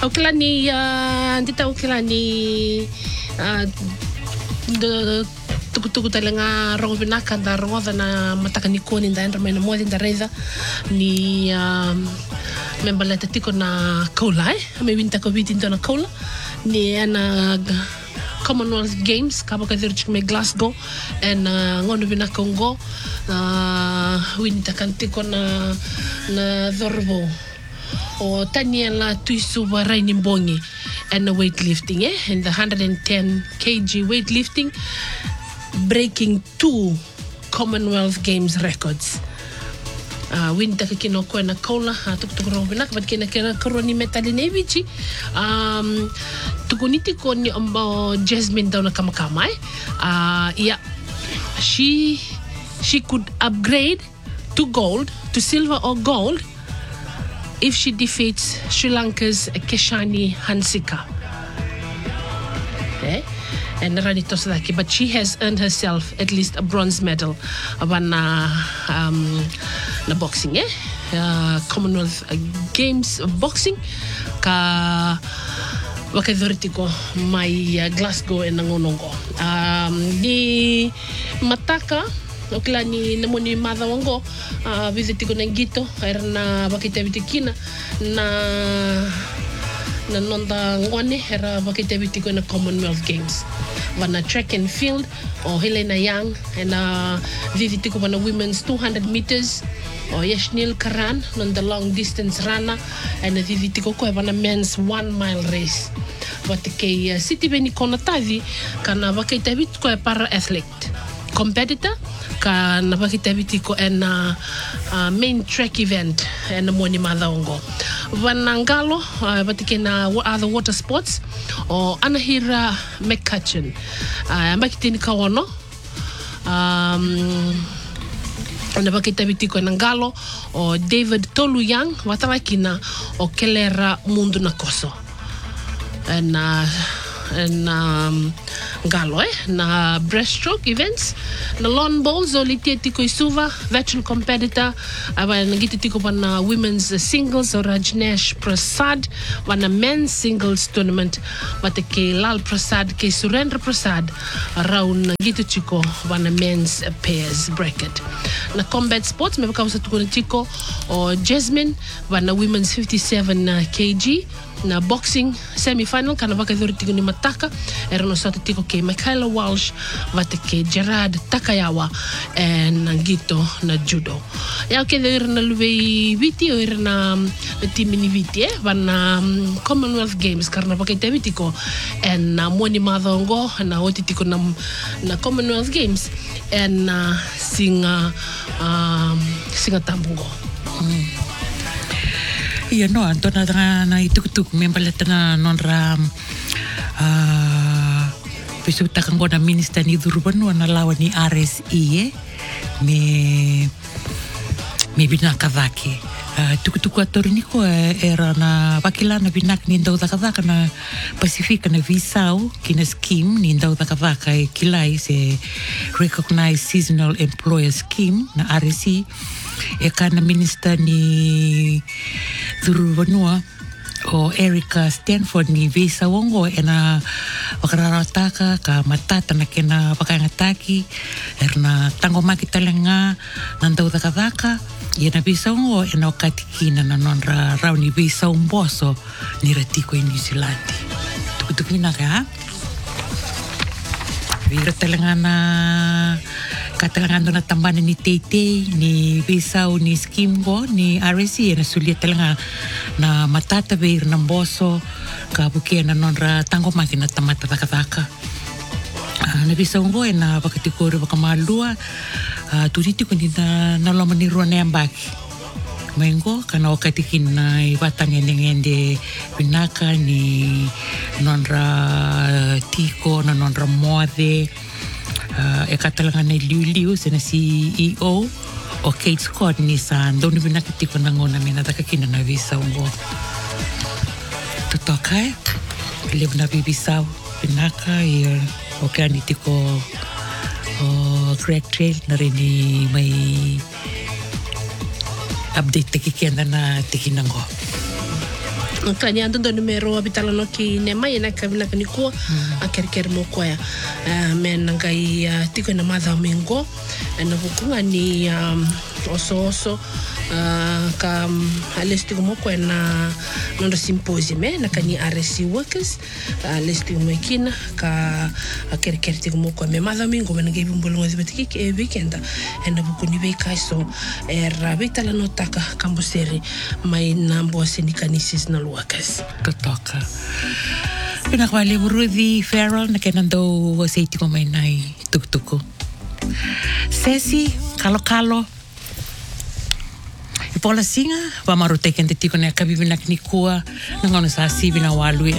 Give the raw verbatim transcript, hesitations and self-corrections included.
Okila ni uh, ndita okila ni uh, de tuku-tuku talenga rongo binaka da rongo da na mataka ni koni da endra maina moa da reida ni um, member leta tiko na kola eh me winta ko viti na kola ni ana Commonwealth Games kaba ka dirchik me Glasgow and uh, ngono binaka ngo uh, winta kan tiko na na dorbo o tania la tuisu wa raini mbongi and the weightlifting eh and the one hundred ten kilograms weightlifting breaking two Commonwealth Games records. Uh, winta ka kino ko na kola tuk tuk ro binak bat kina kina koroni metali nevichi um tukuniti ko ni ambo Jasmine daw na kamakamay uh yeah she she could upgrade to gold to silver or gold if she defeats Sri Lanka's Keshani Hansika. Okay. And Ranito Sadaki, but she has earned herself at least a bronze medal on uh, um, na boxing, eh? Uh, Commonwealth Games of boxing ka wakadoriti ko may uh, Glasgow and nangunong ko. Um, di mataka okila ni namoni madha wango uh, visiti ko ng gito kaya na bakita bitikina na na nonda ngwane era bakita bitiko na Commonwealth Games wana track and field o Helena Young and uh, visitiko wana women's two hundred meters o Yashnil Karan nonda long distance runner and visitiko ko wana men's one mile race wate kay uh, city beni kona tavi kana bakita bitiko para athlete competitor ka napakita bitiko and uh, uh, main track event and moni madhaongo vanangalo uh, batike na other water sports o Anahira McCutcheon uh, ambakitini kawono um napakita bitiko nangalo o David Toluyang watawakina o Kelera Mundu na Koso and uh, and um, ngalo eh na breaststroke events na lawn bowls o litietiko isuva veteran competitor aba nagititiko pa na women's singles o Rajneesh Prasad wana men's singles tournament mateke Lal Prasad ke Surendra Prasad round nagititiko wana men's pairs bracket na combat sports mebaka usatuko tiko o Jasmine wana women's fifty-seven kilograms na boxing semi-final kana baka dhuriti ni mataka erano satu tiko ke Michaela Walsh vate ke Gerard Takayawa and nangito na judo ya ke der na luwe viti o na timini viti eh wana um, Commonwealth Games karna baka tevitiko and na moni madongo na otitiko na na Commonwealth Games and uh, singa um, singa tambungo mm. Ia no, antona na ituk-tuk membalata na nonra uh, pesu takango na minister ni Durubanu na lawa ni R S E eh me me binaka vake uh, tuku-tuku atoriniko era na wakila na binak ni ndau takavaka na Pasifika na visau kina scheme ni ndau takavaka e kilai se recognized seasonal employer scheme na R S E e kana minister ni Durubanu o Erica Stanford ni visa wongo e na wakarataka ka matata na kena wakangataki erna tango maki talenga nandau takavaka e na visa wongo e na wakatikina na nonra rauni visa umboso ni ratiko i New Zealand tukutukina ka vira talenga na katalangando na tambana ni Teitei ni Visau ni Skimbo ni R S E na sulia talanga na matata beir na boso ka buke na nonra tango maki na tamata takataka uh, na Visau ngo na bakatikore bakamalua uh, turiti ko ni na naloma ni ruane ambaki mengo kana wakatikin na ibatang ngende binaka ni nonra tiko na nonra moade Uh, e katalanga na liu-liu sena C E O o Kate Scott ni sa ndoni binakitiko na ngona mena takakina na visa ungo tutoka e lev na bibisau binaka i o kani tiko o Greg Trail na rini may update takikianda na tikinango Kani andondo numero abitala no ki ne mai na ka vina kani ko a kerker mo ko ya men ngai tiko na madha mingo na bukunga ni oso oso ka alesti mo ko na no symposium na kani R S C workers alesti mo kina ka a kerker tiko mo ko me madha mingo men ngai bumbolo ngezi betiki ke weekend na bukuni be kaiso era bitala no taka kambuseri mai na mbo sindikanisis na workers. Totoka. Pina kwa le Rudy Farrell na kenando seiti ko mai nai tukutuku. Sesi kalo kalo. Ipola singa wa marute kente tiko na kabibina knikua na ngona sa sibina walu